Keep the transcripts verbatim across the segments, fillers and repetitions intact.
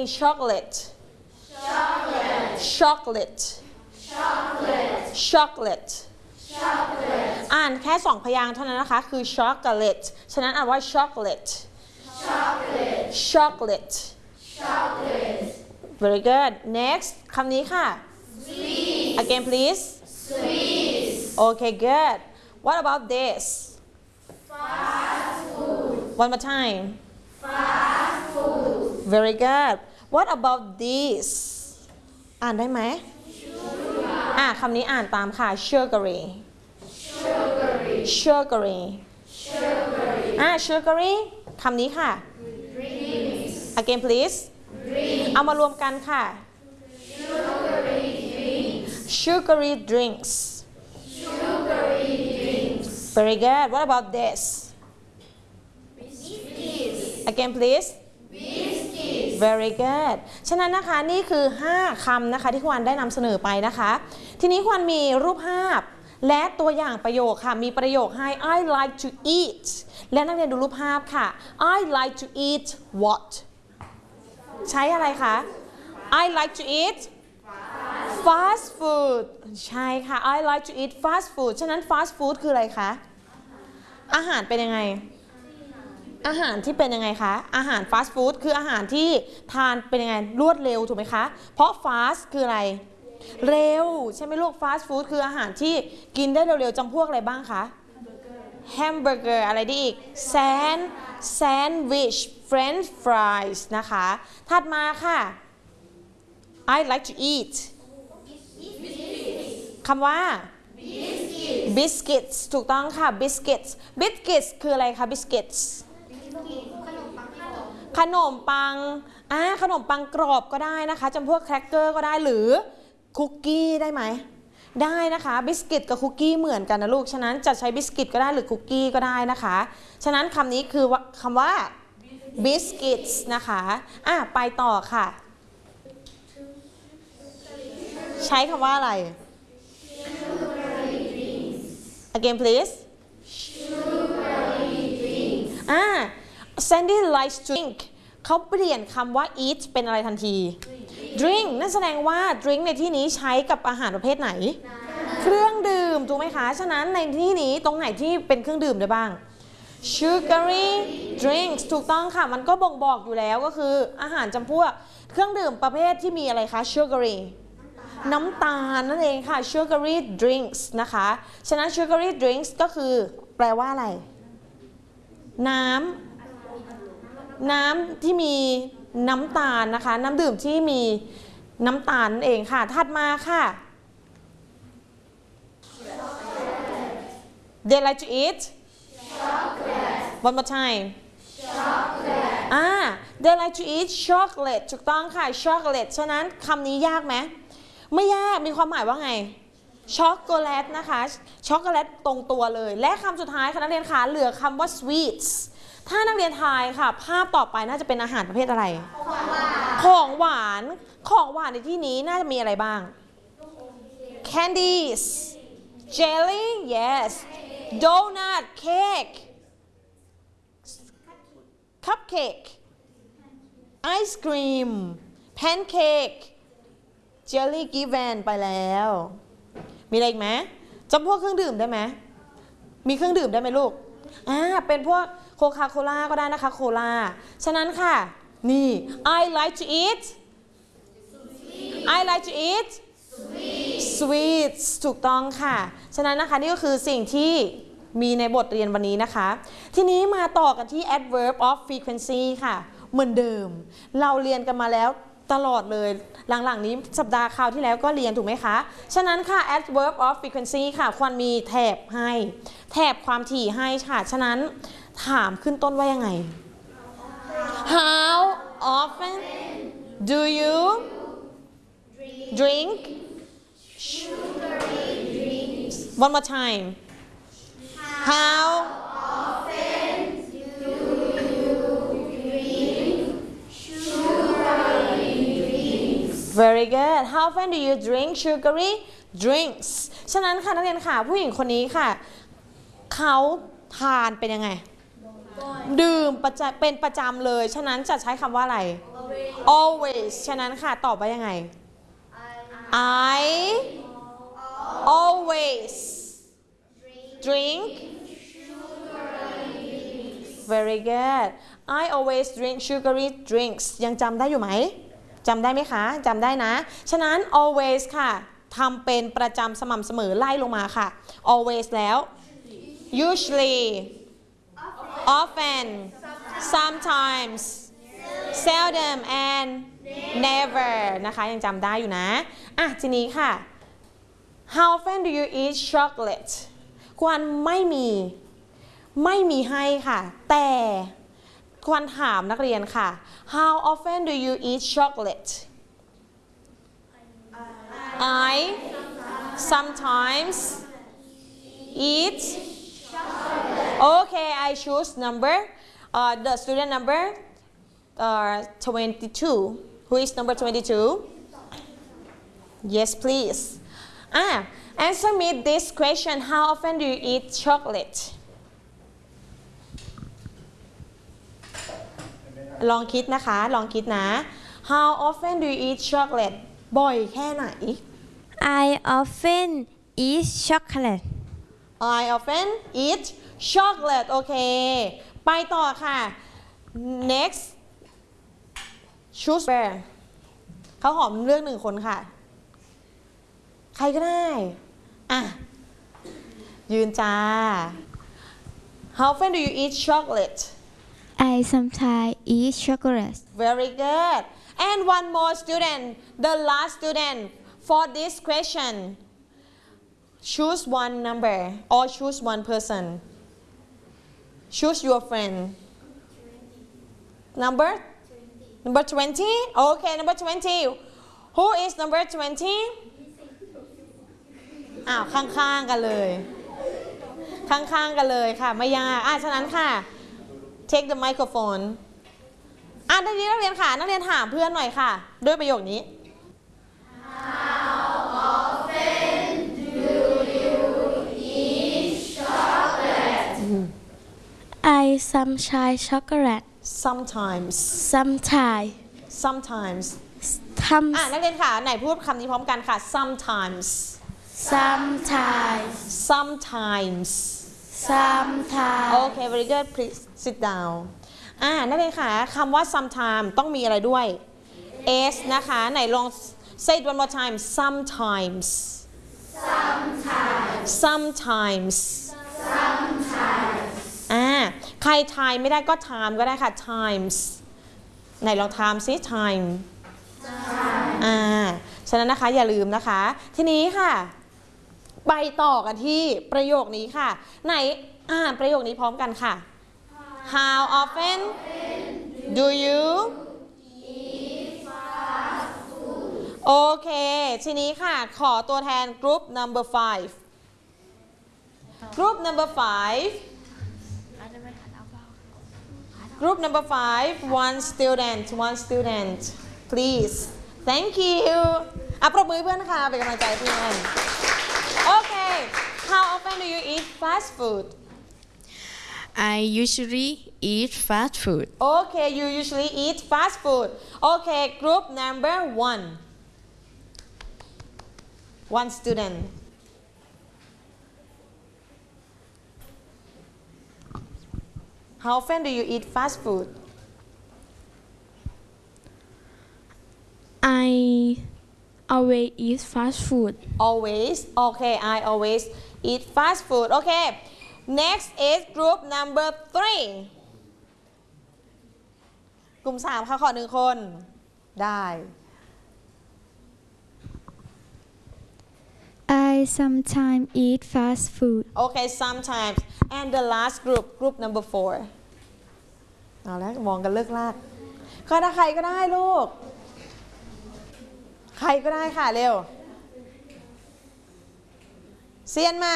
chocolate chocolate chocolate อ่านแค่สองพยางค์เท่านั้นนะคะคือ chocolate ฉะนั้นอ่านว่า chocolate chocolate very good next คำนี้ค่ะ again please okay good what about this one more time very good what about this อ่านได้ไหมอ่ะคำนี้อ่านตามค่ะ sugary sugary อ่ะ sugary คำนี้ค่ะ again please เอามารวมกันค่ะ sugary drinks very good what about this again please very good ฉะนั้นนะคะนี่คือห้าคำนะคะที่ควันได้นำเสนอไปนะคะทีนี้ควันมีรูปภาพและตัวอย่างประโยคค่ะมีประโยคให้ I like to eat และนักเรียนดูรูปภาพค่ะ I like to eat what ใช้อะไรคะ I like to eat fast food ใช่ค่ะ I like to eat fast food ฉะนั้น fast food คืออะไรคะอาหารเป็นยังไงอาหารที่เป็นยังไงคะอาหารฟาสต์ฟู้ดคืออาหารที่ทานเป็นยังไงรวดเร็วถูกไหมคะเพราะฟาสต์คืออะไรเร็วใช่ไหมลูกฟาสต์ฟู้ดคืออาหารที่กินได้เร็วๆจำพวกอะไรบ้างคะแฮมเบอร์เกอร์อะไรได้อีกแซนแซนด์วิชเฟรนช์ฟรายส์นะคะถัดมาค่ะ I like to eat คำว่า biscuits ถูกต้องค่ะ biscuits biscuits คืออะไรคะ biscuitsขนมปังอ่าขนมปังกรอบก็ได้นะคะจำพวกแครกเกอร์ก็ได้หรือคุกกี้ได้ไหมได้นะคะบิสกิตกับคุกกี้เหมือนกันนะลูกฉะนั้นจะใช้บิสกิตก็ได้หรือคุกกี้ก็ได้นะคะฉะนั้นคำนี้คือคำว่า biscuits นะคะอ่ะไปต่อค่ะ ใช้คำว่าอะไร again please อ่า Sandy likes to drink เขาเปลี่ยนคำว่า eat เป็นอะไรทันที drink นั่นแสดงว่า drink ในที่นี้ใช้กับอาหารประเภทไหนเครื่องดื่มถูกไหมคะฉะนั้นในที่นี้ตรงไหนที่เป็นเครื่องดื่มได้บ้าง sugary drinks ถูกต้องค่ะมันก็บ่งบอกอยู่แล้วก็คืออาหารจำพวกเครื่องดื่มประเภทที่มีอะไรคะ sugary น้ำตาลนั่นเองค่ะ sugary drinks นะคะฉะนั้น sugary drinks ก็คือแปลว่าอะไรน้ำน้ำที่มีน้ำตาลนะคะน้ำดื่มที่มีน้ำตาลนั่นเองค่ะถัดมาค่ะ they like to eat chocolate one more time chocolate อ่า they like to eat chocolate ถูกต้องค่ะ chocolate ฉะนั้นคำนี้ยากไหมไม่ยากมีความหมายว่าไงช็อกโกแลตนะคะช็อกโกแลตตรงตัวเลยและคำสุดท้ายค่ะนักเรียนคะเหลือคำว่า sweets ถ้านักเรียนทายค่ะภาพต่อไปน่าจะเป็นอาหารประเภทอะไรของหวานของหวานในที่นี้น่าจะมีอะไรบ้าง candies jelly yes donut cake cupcake ice cream pancake jelly given ไปแล้วมีอะไรอีกไหมจำพวกเครื่องดื่มได้ไหมมีเครื่องดื่มได้ไหมลูกอ่าเป็นพวกโคคาโคล่าก็ได้นะคะโคลาฉะนั้นค่ะนี่ I like to eat I like to eat sweets ถูกต้องค่ะฉะนั้นนะคะนี่ก็คือสิ่งที่มีในบทเรียนวันนี้นะคะทีนี้มาต่อกันที่ adverb of frequency ค่ะเหมือนเดิมเราเรียนกันมาแล้วตลอดเลยหลังๆนี้สัปดาห์คราวที่แล้วก็เรียนถูกไหมคะฉะนั้นค่ะ adverb of frequency ค่ะควรมีแถบให้แถบความถี่ให้ค่ะฉะนั้นถามขึ้นต้นว่ายังไง How often do you drink one more time How often do you drink sugary drinks Very good How often do you drink sugary drinks ฉะนั้นค่ะนักเรียนค่ะผู้หญิงคนนี้ค่ะเขาทานเป็นยังไงดื่มเป็นประจำเลยฉะนั้นจะใช้คำว่าอะไร always ฉะนั้นค่ะตอบว่ายังไง I always drink very good I always drink sugary drinks ยังจำได้อยู่ไหมจำได้ไหมคะจำได้นะฉะนั้น always ค่ะทำเป็นประจำสม่ำเสมอไล่ลงมาค่ะ always แล้ว usually often sometimes seldom and never นะคะยังจำได้อยู่นะอ่ะทีนี้ค่ะ how often do you eat chocolate ควรไม่มีไม่มีให้ค่ะแต่ควรถามนักเรียนค่ะ how often do you eat chocolate I sometimes eat okay I choose number uh, the student number uh, twenty-two who is number twenty-two yes please ah answer me this question how often do you eat chocolateลองคิดนะคะลองคิดนะ how often do you eat chocolate บ่อยแค่ไหน I often eat chocolate I often eat chocolate โอเคไปต่อค่ะ next choose bear เขาหอมเลือกหนึ่งคนค่ะใครก็ได้อ่ะยืนจ้า how often do you eat chocolate I sometimes eat chocolate very good and one more student the last student for this question choose one number or choose one person choose your friend number number twenty okay number twenty who is number twenty อ้าวข้างๆกันเลยข้างๆกันเลยค่ะไม่ยากอ่ะฉะนั้นค่ะ take the microphone อ่ะนักเรียนนักเรียนค่ะนักเรียนถามเพื่อนหน่อยค่ะด้วยประโยคนี้ How often do you eat chocolate? I sometimes chocolate sometimes sometimes sometimes อ่ะ some นักเรียนค่ะไหนพูดคำนี้พร้อมกันค่ะ sometimes sometimes sometimes sometimes okay very good please sit down อ่านักเรียนค่ะคำว่า sometime ต้องมีอะไรด้วย s นะคะไหนลอง say it one more time sometimes Sometimes. sometimes Sometimes. อ่าใครทายไม่ได้ก็ time ก็ได้ค่ะ times ไหนลอง time ซิ time อ่าฉะนั้นนะคะอย่าลืมนะคะทีนี้ค่ะไปต่อกันที่ประโยคนี้ค่ะไหนอ่านประโยคนี้พร้อมกันค่ะ How often do you Eat fast food. โอเคทีนี้ค่ะขอตัวแทน group number five group number five group number five one student one student please thank you อ่ะปรบมือเพื่อนค่ะเป็นกำลังใจเพื่อนโอเค how often do you eat fast food I usually eat fast food. okay you usually eat fast food okay group number one one student how often do you eat fast food I always eat fast food always okay I always eat fast food okay next is group number three กลุ่มสามค่ะขอหนึ่งคนได้ I sometimes eat fast food okay sometimes and the last group group number four เอาแล้วมองกันเลิกลากก็ได้ใครก็ได้ลูกใครก็ได้ค่ะเร็วเซียนมา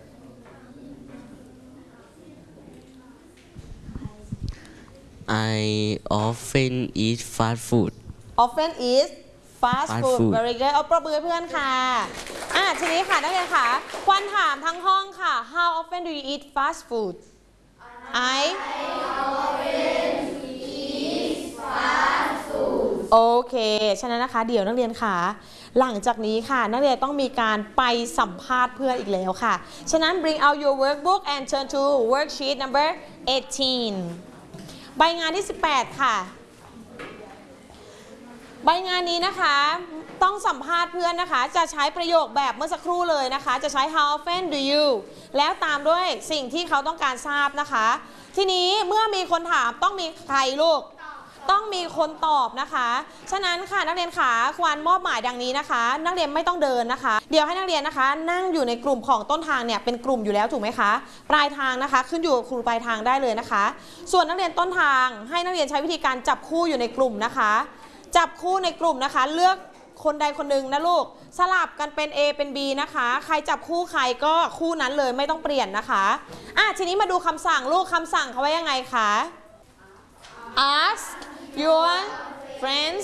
I often eat fast food. often eat fast Fast food food very good เอาปรบมือเพื่อนค่ะอ่ะทีนี้ค่ะนักเรียนค่ะควรถามทั้งห้องค่ะ how often do you eat fast food I I always eat fast food. โอเคฉะนั้นนะคะเดี๋ยวนักเรียนค่ะหลังจากนี้ค่ะนักเรียนต้องมีการไปสัมภาษณ์เพื่อนอีกแล้วค่ะฉะนั้น bring out your workbook and turn to worksheet number eighteen ใบงานที่สิบแปดค่ะใบงานนี้นะคะต้องสัมภาษณ์เพื่อนนะคะจะใช้ประโยคแบบเมื่อสักครู่เลยนะคะจะใช้ how often do you แล้วตามด้วยสิ่งที่เขาต้องการทราบนะคะทีนี้เมื่อมีคนถามต้องมีใครลูกต้องมีคนตอบนะคะฉะนั้นค่ะนักเรียนขาควรมอบหมายดังนี้นะคะนักเรียนไม่ต้องเดินนะคะเดี๋ยวให้นักเรียนนะคะนั่งอยู่ในกลุ่มของต้นทางเนี่ยเป็นกลุ่มอยู่แล้วถูกไหมคะปลายทางนะคะขึ้นอยู่กับครูปลายทางได้เลยนะคะส่วนนักเรียนต้นทางให้นักเรียนใช้วิธีการจับคู่อยู่ในกลุ่มนะคะจับคู่ในกลุ่มนะคะเลือกคนใดคนหนึ่งนะลูกสลับกันเป็น A เป็น B นะคะใครจับคู่ใครก็คู่นั้นเลยไม่ต้องเปลี่ยนนะคะอ่ะทีนี้มาดูคำสั่งลูกคำสั่งเขาไว้ยังไงคะ ask your friends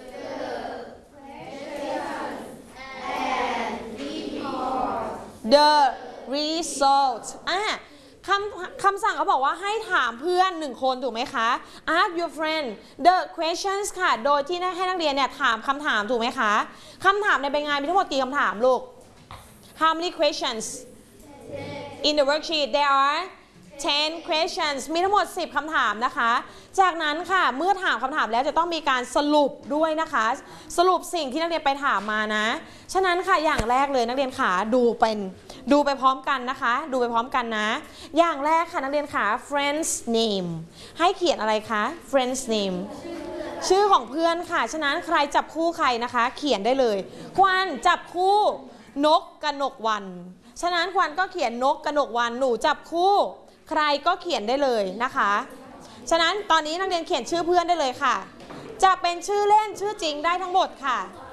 the result อ่ะคำคำสั่งเขาบอกว่าให้ถามเพื่อนหนึ่งคนถูกไหมคะ ask your friend the questions ค่ะ โดยที่ให้นักเรียนเนี่ยถามคำถามถูกไหมคะคำถามในใบงานมีทั้งหมดกี่คำถามลูก how many questions in the worksheet there are ten questions มีทั้งหมดสิบคำถามนะคะจากนั้นค่ะเมื่อถามคำถามแล้วจะต้องมีการสรุปด้วยนะคะสรุปสิ่งที่นักเรียนไปถามมานะฉะนั้นค่ะอย่างแรกเลยนักเรียนขาดูเป็นดูไปพร้อมกันนะคะดูไปพร้อมกันนะอย่างแรกค่ะนักเรียนขา friend's name ให้เขียนอะไรคะ friend's name ชื่อของเพื่อนค่ะฉะนั้นใครจับคู่ใครนะคะเขียนได้เลยควันจับคู่นกกนกวันฉะนั้นควันก็เขียนนกกนกวันหนูจับคู่ใครก็เขียนได้เลยนะคะฉะนั้นตอนนี้นักเรียนเขียนชื่อเพื่อนได้เลยค่ะจะเป็นชื่อเล่นชื่อจริงได้ทั้งหมดค่ะ